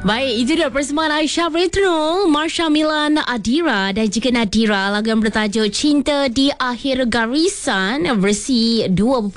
Baik, itu dia persembahan Aisyah Retro, Marsha Milan Adira dan juga Nadira. Lagu yang bertajuk Cinta di Akhir Garisan versi 2.0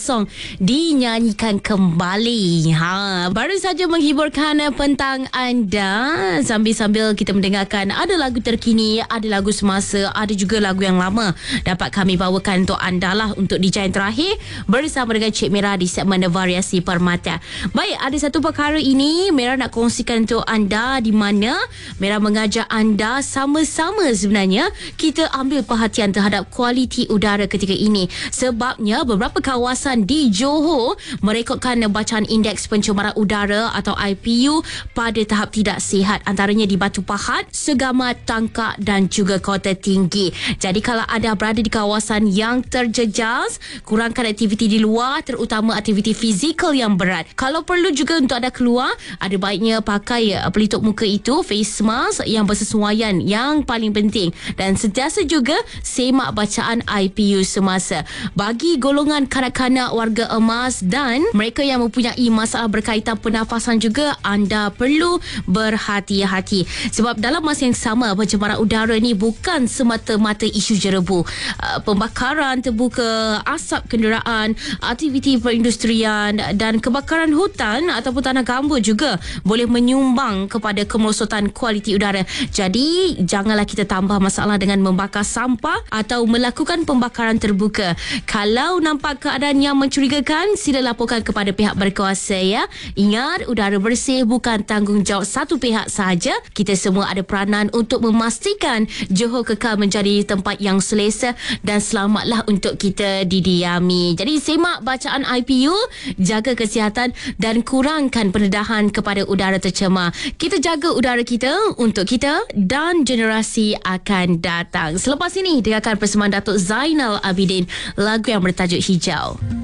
dinyanyikan kembali. Baru saja menghiburkan petang anda sambil-sambil kita mendengarkan ada lagu terkini, ada lagu semasa, ada juga lagu yang lama dapat kami bawakan untuk anda lah untuk di jam terakhir bersama dengan Cik Mira di segmen Variasi Permata. Baik, ada satu perkara ini Mira nak kongsikan untuk anda di mana Mira mengajak anda sama-sama sebenarnya kita ambil perhatian terhadap kualiti udara ketika ini. Sebabnya beberapa kawasan di Johor merekodkan bacaan indeks pencemaran udara atau IPU pada tahap tidak sihat, antaranya di Batu Pahat, Segamat, Tangkak dan juga Kota Tinggi. Jadi kalau anda berada di kawasan yang terjejas, kurangkan aktiviti di luar, terutama aktiviti fizikal yang berat. Kalau perlu juga untuk anda keluar, ada baiknya pakai pelitup muka itu, face mask yang bersesuaian, yang paling penting. Dan sentiasa juga semak bacaan IPU semasa. Bagi golongan kanak-kanak, warga emas dan mereka yang mempunyai masalah berkaitan pernafasan juga, anda perlu berhati-hati. Sebab dalam masa yang sama, pencemaran udara ni bukan semata-mata isu jerebu. Pembakaran terbuka, asap kenderaan, aktiviti perindustrian dan kebakaran hutan ataupun tanah gambut juga boleh menyumbang kepada kemerosotan kualiti udara. Jadi, janganlah kita tambah masalah dengan membakar sampah atau melakukan pembakaran terbuka. Kalau nampak keadaan yang mencurigakan, sila laporkan kepada pihak berkuasa ya. Ingat, udara bersih bukan tanggungjawab satu pihak sahaja. Kita semua ada peranan untuk memastikan Johor kekal menjadi tempat yang selesa dan selamatlah untuk kita didiami. Jadi, semak bacaan IPU, jaga kesihatan dan kurangkan pendedahan kepada udara tercemar. Kita jaga udara kita untuk kita dan generasi akan datang. Selepas ini, dengarkan persembahan Datuk Zainal Abidin, lagu yang bertajuk Hijau.